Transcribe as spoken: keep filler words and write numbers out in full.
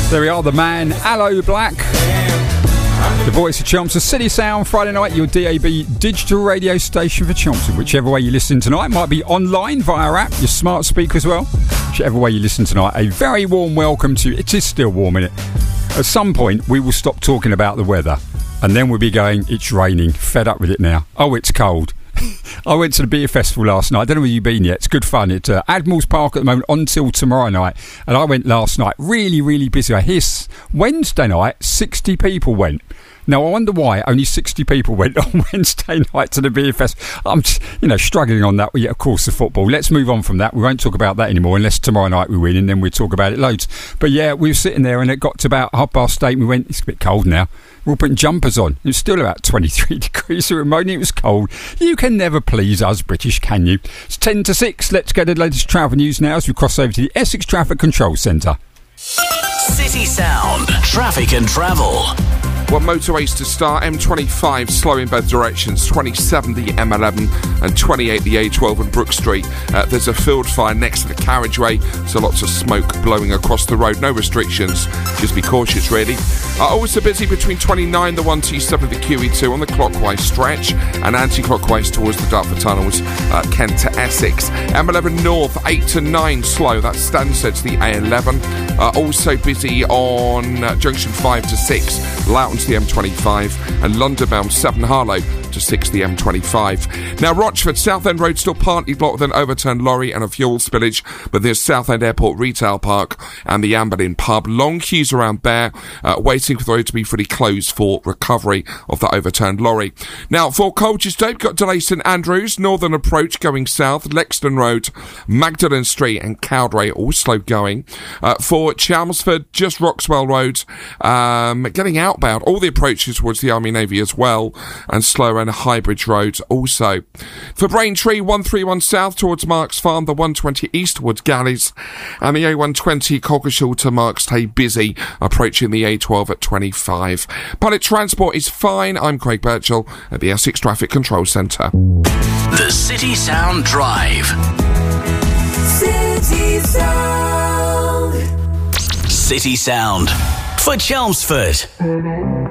There we are, the man, Aloe Black. The voice of Chelmsford City Sound, Friday night, your D A B digital radio station for Chelmsford. Whichever way you listen tonight, might be online via our app, your smart speaker as well. Whichever way you listen tonight, a very warm welcome to you. It is still warm, isn't it? At some point, we will stop talking about the weather, and then we'll be going, it's raining, fed up with it now. Oh, it's cold. I went to the beer festival last night. I don't know where you've been yet. It's good fun. It's uh, Admiral's Park at the moment until tomorrow night. And I went last night. Really, really busy. I hear s- Wednesday night, sixty people went. Now, I wonder why only sixty people went on Wednesday night to the beer festival. I'm just, you know, struggling on that. Well, yeah, of course, the football. Let's move on from that. We won't talk about that anymore unless tomorrow night we win, and then we'll talk about it loads. But yeah, we were sitting there and it got to about half past eight and we went, it's a bit cold now. We're all putting jumpers on. It was still about twenty-three degrees. We were moaning it was cold. You can never please us British, can you? It's ten to six. Let's get the latest travel news now as we cross over to the Essex Traffic Control Centre. City Sound, traffic and travel. Well, motorways to start. M twenty-five slow in both directions, twenty-seven the M eleven and twenty-eight the A twelve and Brook Street. Uh, there's a field fire next to the carriageway, so lots of smoke blowing across the road. No restrictions, just be cautious really. Uh, also busy between twenty-nine the one T seven the Q E two on the clockwise stretch and anti-clockwise towards the Dartford Tunnels, uh, Kent to Essex. M eleven North eight to nine slow, that's Stansted to the A eleven. Uh, also busy on uh, junction five to six, Loughton to the M twenty-five and London bound seven Harlow to six the M twenty-five. Now Rochford Southend Road still partly blocked with an overturned lorry and a fuel spillage, but there's Southend Airport Retail Park and the Amberlin pub. Long queues around there, uh, waiting for the road to be fully closed for recovery of that overturned lorry. Now for Colchester, we've got delays St Andrews, Northern Approach going south, Lexden Road, Magdalen Street and Cowdray all slow going. Uh, for Chelmsford, just Roxwell Road, um, getting outbound, all the approaches towards the Army Navy as well, and slower and Highbridge Road also. For Braintree, one thirty-one south towards Marks Farm, the one twenty east towards Galleys, and the A one twenty Coggeshall to Markstay busy, approaching the A twelve at twenty-five. Public transport is fine. I'm Craig Birchall at the Essex Traffic Control Centre. The City Sound Drive. City Sound. City Sound for Chelmsford.